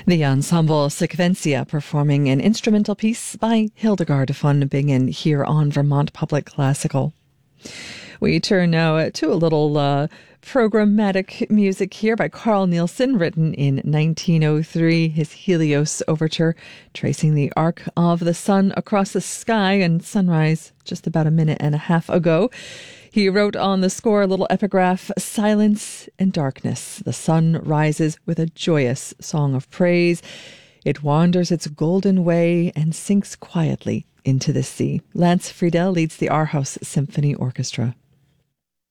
The Ensemble Sequencia performing an instrumental piece by Hildegard von Bingen here on Vermont Public Classical. We turn now to a little programmatic music here by Carl Nielsen, written in 1903, his Helios Overture, tracing the arc of the sun across the sky and sunrise just about a minute and a half ago. He wrote on the score a little epigraph, "Silence and darkness. The sun rises with a joyous song of praise. It wanders its golden way and sinks quietly into the sea." Lance Friedel leads the Aarhus Symphony Orchestra.